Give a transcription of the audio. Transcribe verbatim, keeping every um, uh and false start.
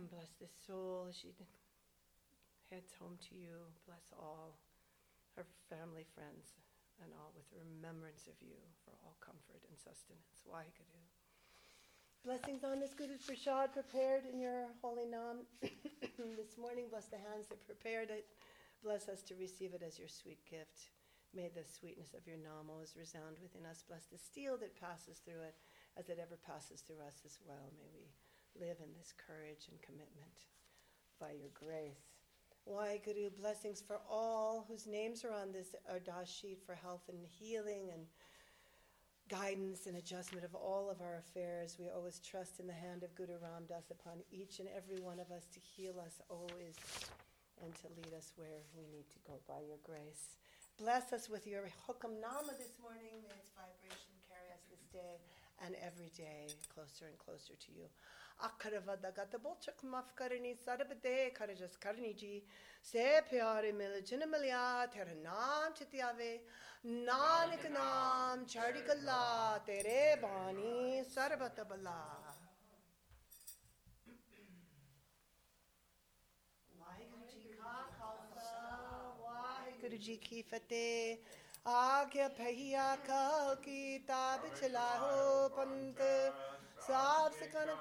Bless this soul as she heads home to you. Bless all her family, friends, and all with remembrance of you for all comfort and sustenance. Waheguru. Blessings on this Guru's Prasad prepared in your holy Nam this morning. Bless the hands that prepared it. Bless us to receive it as your sweet gift. May the sweetness of your Nam always resound within us. Bless the steel that passes through it as it ever passes through us as well. May we live in this courage and commitment by your grace. Waheguru, blessings for all whose names are on this ardas sheet for health and healing and guidance and adjustment of all of our affairs. We always trust in the hand of Guru Ram Das upon each and every one of us to heal us always and to lead us where we need to go by your grace. Bless us with your Hukam Nama this morning. May its vibration carry us this day and every day closer and closer to you. Akaravadagata bolchak maf karani sarabade karajas karni ji se pyare mil jinamaliya tera naam chityave nanak naam chardikalla tere bani sarbatabala. Waheguru ji ka khalsa, Waheguru ji ki fateh. आज्ञा पहिया का किताब चलाओ पंत साफ सकन